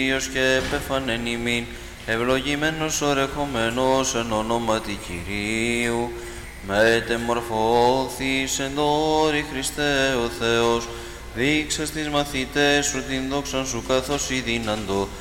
Κύριος και επέφανεν ημίν, ευλογημένος ορεχομένος εν ονόματι Κυρίου, μετεμορφώθης εν δόρη Χριστέ ο Θεός, δείξας τις μαθητές σου την δόξαν σου καθώς ειδύναντο,